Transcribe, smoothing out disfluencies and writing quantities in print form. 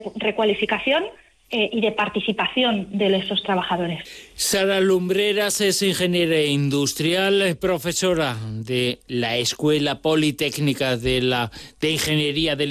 recualificación y de participación de esos trabajadores. Sara Lumbreras es ingeniera industrial, profesora de la Escuela Politécnica de Ingeniería del